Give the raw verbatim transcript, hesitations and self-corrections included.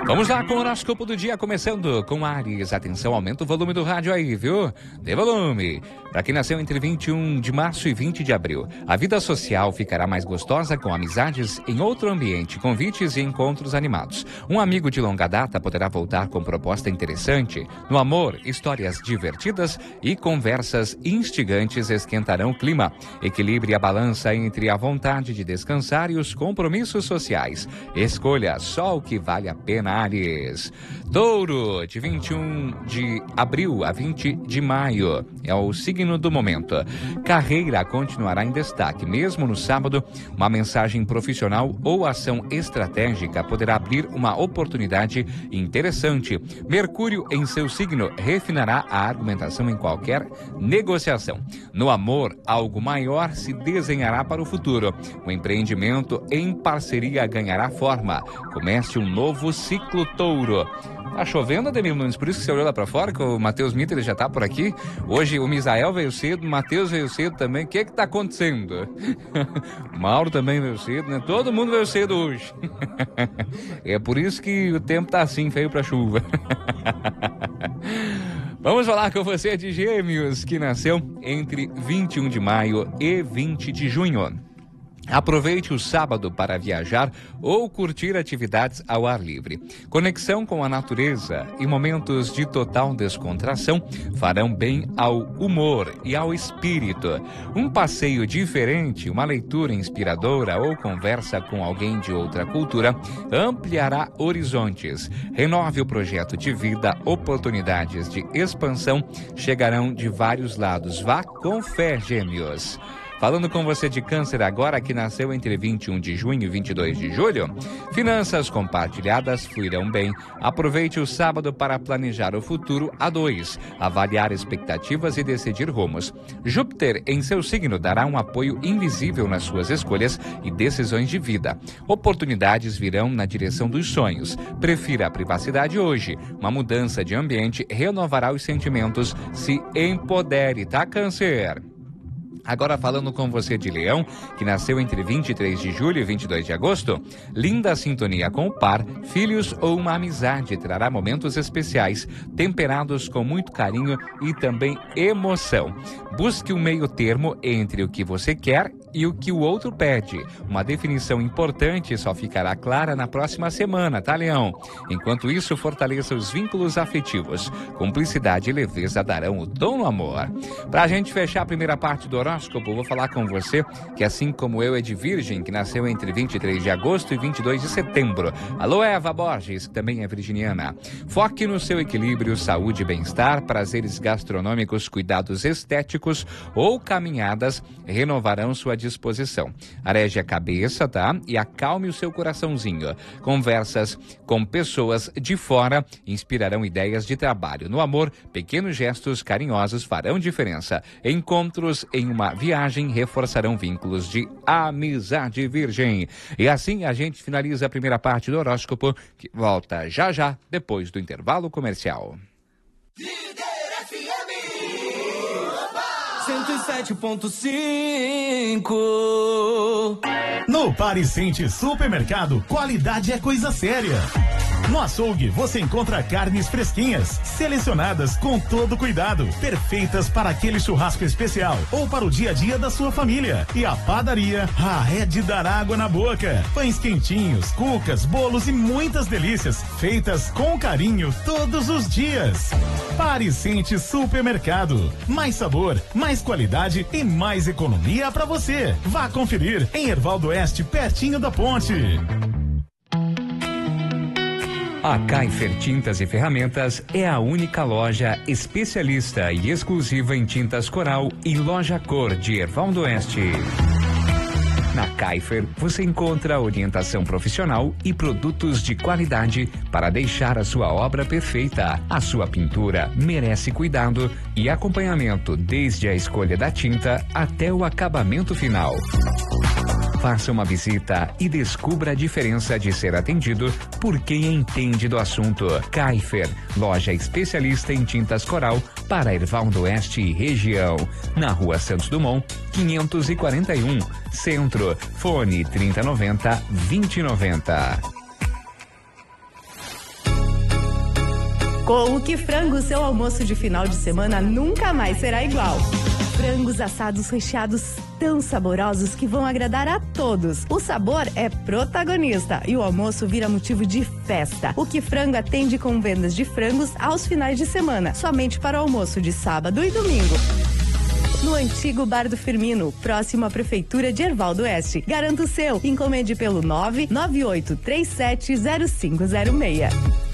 Vamos lá com o horóscopo do dia, começando com Áries. Atenção, aumenta o volume do rádio aí, viu? Dê volume. Para quem nasceu entre vinte e um de março e vinte de abril, a vida social ficará mais gostosa com amizades em outro ambiente, convites e encontros animados. Um amigo de longa data poderá voltar com proposta interessante. No amor, histórias divertidas e conversas instigantes esquentarão o clima. Equilibre a balança entre a vontade de descansar e os compromissos sociais. Escolha só o que vale a pena, Áries. Touro, de vinte e um de abril a vinte de maio, é o signo do momento. Carreira continuará em destaque. Mesmo no sábado, uma mensagem profissional ou ação estratégica poderá abrir uma oportunidade interessante. Mercúrio, em seu signo, refinará a argumentação em qualquer negociação. No amor, algo maior se desenhará para o futuro. O empreendimento em parceria ganhará forma. Comece um novo ciclo, Touro. Tá chovendo, Ademir Nunes? Por isso que você olhou lá pra fora, que o Matheus Mitter ele já tá por aqui. Hoje o Misael veio cedo, o Matheus veio cedo também. O que que tá acontecendo? O Mauro também veio cedo, né? Todo mundo veio cedo hoje. É por isso que o tempo tá assim, feio pra chuva. Vamos falar com você de Gêmeos, que nasceu entre vinte e um de maio e vinte de junho. Aproveite o sábado para viajar ou curtir atividades ao ar livre. Conexão com a natureza e momentos de total descontração farão bem ao humor e ao espírito. Um passeio diferente, uma leitura inspiradora ou conversa com alguém de outra cultura ampliará horizontes. Renove o projeto de vida, oportunidades de expansão chegarão de vários lados. Vá com fé, Gêmeos. Falando com você de Câncer agora, que nasceu entre vinte e um de junho e vinte e dois de julho. Finanças compartilhadas fluirão bem. Aproveite o sábado para planejar o futuro a dois, avaliar expectativas e decidir rumos. Júpiter, em seu signo, dará um apoio invisível nas suas escolhas e decisões de vida. Oportunidades virão na direção dos sonhos. Prefira a privacidade hoje. Uma mudança de ambiente renovará os sentimentos. Se empodere, tá, Câncer? Agora falando com você de Leão, que nasceu entre vinte e três de julho e vinte e dois de agosto, linda sintonia com o par, filhos ou uma amizade trará momentos especiais, temperados com muito carinho e também emoção. Busque um meio termo entre o que você quer e o que o outro pede. Uma definição importante só ficará clara na próxima semana, tá, Leão? Enquanto isso, fortaleça os vínculos afetivos. Cumplicidade e leveza darão o tom no amor. Pra gente fechar a primeira parte do horóscopo, vou falar com você que, assim como eu, é de Virgem, que nasceu entre vinte e três de agosto e vinte e dois de setembro. Alô, Eva Borges, que também é virginiana. Foque no seu equilíbrio, saúde e bem-estar, prazeres gastronômicos, cuidados estéticos ou caminhadas renovarão sua disposição. Areje a cabeça, tá? E acalme o seu coraçãozinho. Conversas com pessoas de fora inspirarão ideias de trabalho. No amor, pequenos gestos carinhosos farão diferença. Encontros em uma viagem reforçarão vínculos de amizade, Virgem. E assim a gente finaliza a primeira parte do horóscopo, que volta já já, depois do intervalo comercial. cento e sete ponto cinco. No Pariscente Supermercado, qualidade é coisa séria. No açougue você encontra carnes fresquinhas, selecionadas com todo cuidado, perfeitas para aquele churrasco especial ou para o dia a dia da sua família. E a padaria, ah, é de dar água na boca. Pães quentinhos, cucas, bolos e muitas delícias, feitas com carinho todos os dias. Pariscente Supermercado, mais sabor, mais qualidade e mais economia para você. Vá conferir em Hervaldo Oeste, pertinho da ponte. A Kaifer Tintas e Ferramentas é a única loja especialista e exclusiva em tintas Coral e loja cor de Hervaldo Oeste. Na Kaifer, você encontra orientação profissional e produtos de qualidade para deixar a sua obra perfeita. A sua pintura merece cuidado e acompanhamento desde a escolha da tinta até o acabamento final. Faça uma visita e descubra a diferença de ser atendido por quem entende do assunto. Kaifer, loja especialista em tintas Coral para Hervaldo Oeste e região. Na Rua Santos Dumont, quinhentos e quarenta e um, Centro. Fone trinta noventa, vinte noventa. Com o Que Frango, seu almoço de final de semana nunca mais será igual. Frangos assados recheados tão saborosos que vão agradar a todos. O sabor é protagonista e o almoço vira motivo de festa. O Que Frango atende com vendas de frangos aos finais de semana, somente para o almoço de sábado e domingo. No antigo Bar do Firmino, próximo à Prefeitura de Erval do Oeste. Garanta o seu. Encomende pelo nove nove oito três sete zero cinco zero seis.